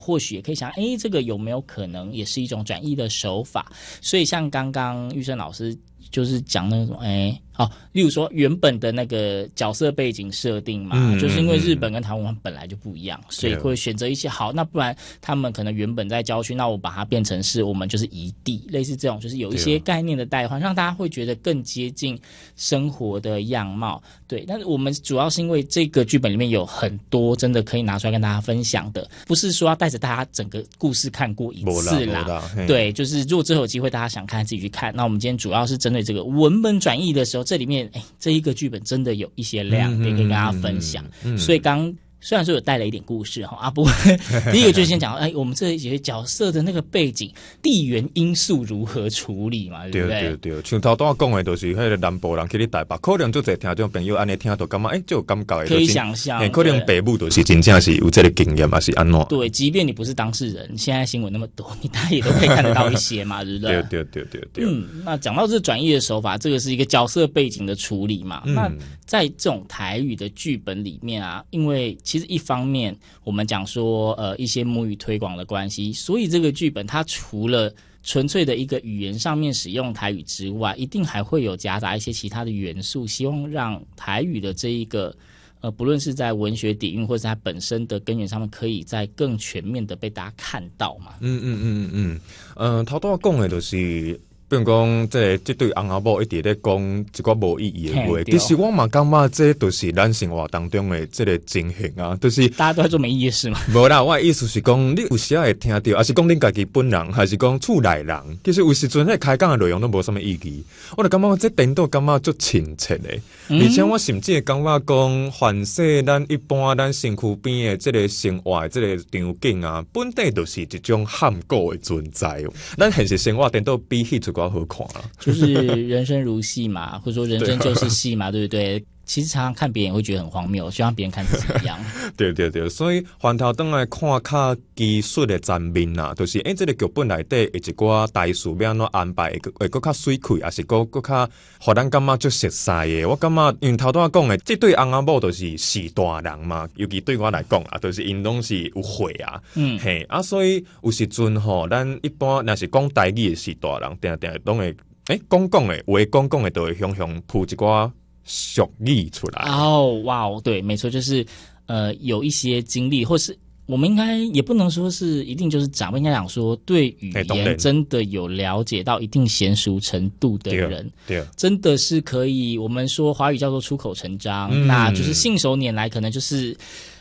或许也可以想，这个有没有可能也是一种转译的手法？所以像刚刚玉生老师就是讲那种，例如说原本的那个角色背景设定嘛，就是因为日本跟台湾本来就不一样，所以会选择一些好，那不然他们可能原本在郊区，那我把它变成是我们就是移地，类似这种，就是有一些概念的代换，让大家会觉得更接近生活的样貌。对，但是我们主要是因为这个剧本里面有很多真的可以拿出来跟大家分享的，不是说要带着大家整个故事看过一次啦。对，就是如果之后有机会大家想看自己去看。那我们今天主要是针对这个文本转译的时候，这里面这一个剧本真的有一些亮点可以跟大家分享。所以虽然说有带了一点故事不过第一个就先讲我们这些角色的那个背景地缘因素如何处理嘛，对不对？ 对，像头我讲的就是那个南部人去你台北，可能就侪听众朋友安尼听到感觉就有感觉的， 可以想象， 可能北部就是真正是有这个经验嘛，是安怎？ 对，即便你不是当事人，现在新闻那么多，你大家也都可以看得到一些嘛，对不对？ 对。 那讲到这转译的手法，这个是一个角色背景的处理嘛。那在这种台语的剧本里面啊，因为其实一方面我们讲说一些母语推广的关系，所以这个剧本它除了纯粹的一个语言上面使用台语之外，一定还会有夹杂一些其他的元素，希望让台语的这一个不论是在文学底蕴或者它本身的根源上面，可以在更全面的被大家看到嘛。 头拄讲的就是比如讲，这对翁仔某一直咧讲一寡无意义的话，其实我嘛感觉这就是咱生活当中的这个情形啊，就是大家都在做没意义的事嘛。 无啦，我的意思是讲，你有时会听到，还是讲恁家己本人，还是讲厝内人，其实有时阵迄开讲的内容都无什么意义。我就感觉这颠倒感觉足亲切的，而且我甚至会感觉讲，反射咱一般咱身躯边的这个生活的这个场景啊，本地就是一种함果的存在。咱现实生活颠倒比迄出好看啦， 就是人生如戏嘛，或者说人生就是戏嘛，对不对？其实常常看别人也会觉得很荒谬，希望别人看自己一样。 对，所以翻头转来看较技术的层面啦，就是这个剧本内底有一寡台词要安怎安排，会更较水气，还是更较互咱感觉足熟悉的。我感觉因头拄仔讲的，这对翁仔某就是大人嘛，尤其对我来讲啊，就是因拢是有岁啊，所以有时阵咱一般若是讲台语的大人，定拢会讲的话讲的，都会向铺一寡俗语出来。 对，没错，就是有一些经历，或是我们应该也不能说是一定就是长辈，应该讲说对语言真的有了解到一定娴熟程度的人， 对， 真的是可以，我们说华语叫做出口成章，那就是信手拈来，可能就是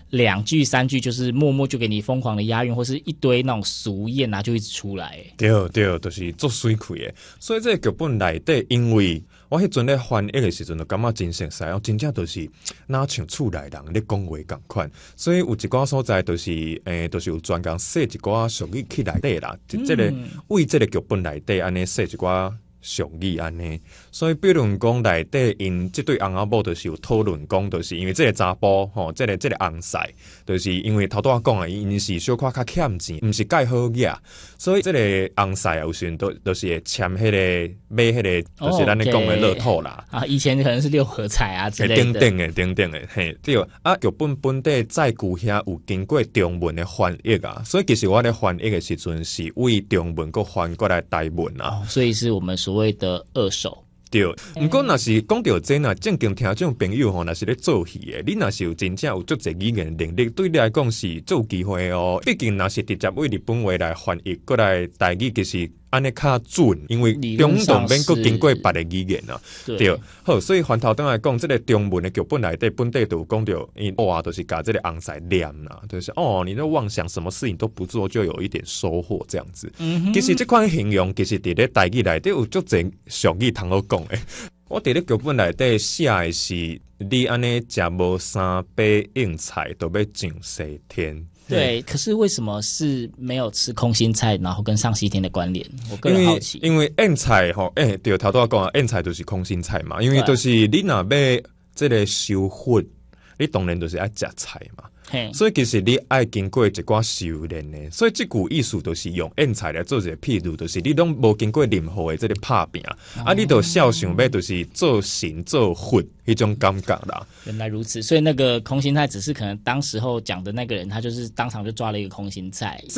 2句3句，就是默默就给你疯狂的押韵，或是一堆那种俗谚啊，就一直出来。 对，就是做水气的。所以这个剧本内底，因为我迄阵咧翻译的时阵，就感觉真熟悉，真正就是哪像厝内人咧讲话共款。所以有一寡所在，就是就是有专工写一寡俗语去内底啦，这个为这个剧本内底安尼写一寡俗语安尼，所以比如讲内底因这对翁仔某就是有讨论讲，就是因为这个查甫这个翁婿，就是因为头拄仔讲啊，因是小可较欠钱，毋是介好惹，所以这个翁婿有时阵都是会签迄个买迄个，就是咱咧讲的乐透啦。 以前可能是6合彩啊之类的。 等等的，对啊，剧本地在古遐有经过中文的翻译啊，所以其实我咧翻译的时阵是为中文搁翻过来台文啊， 所以是我们所谓的二手。 对，不过若是讲到这呐，正经听众朋友若是咧做戏的，你若是有真正有足侪语言能力，对你来讲是足有机会哦。毕竟若是直接为日本话来翻译过来台语，其实安尼较准，因为中文免搁经过别的语言啊。对，好，所以翻头转来讲，这个中文的剧本内底本地都讲到，就是甲这个翁婿念啦，就是你那妄想什么事情都不做，就有一点收获这样子。其实这款形容，其实伫咧台语内底有足侪俗语通好讲。我伫咧剧本内底写的是，你安尼食无3杯硬菜，都要上西天。 对，可是为什么是没有吃空心菜，然后跟上西天的关联？我个人好奇。 因为硬菜对，头拄仔讲啊，硬菜就是空心菜嘛，因为就是你若要这个收获，你当然就是爱食菜嘛。 所以其实你爱经过一寡修炼的，所以这句意思就是用演菜来做一个譬如，就是你拢无经过任何的这个拍拼，你就孝想要就是做神做佛迄种感觉啦。 原来如此，所以那个空心菜只是可能当时候讲的那个人，他就是当场就抓了一个空心菜。